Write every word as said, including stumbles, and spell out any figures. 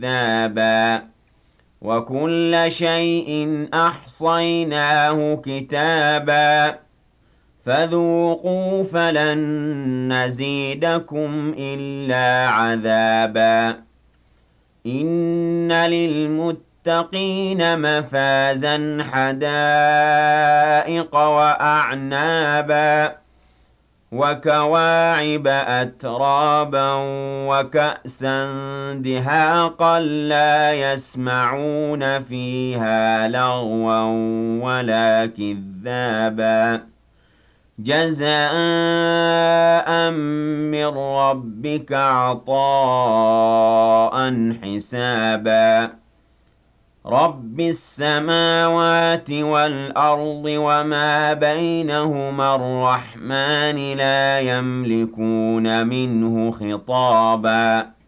كذابا وكل شيء أحصيناه كتابا فذوقوا فلن نزيدكم إلا عذابا إن للمتقين مفازا حدائق وأعنابا وكواعب أترابا وكأسا دهاقا لا يسمعون فيها لغوا ولا كذابا جزاء من ربك عطاء حسابا رب السماوات والأرض وما بينهما الرحمن لا يملكون منه خطابا